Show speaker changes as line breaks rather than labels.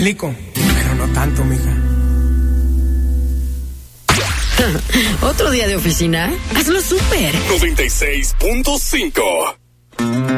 Angélico, pero no tanto, mija.
¿Otro día de oficina? Hazlo súper.
96.5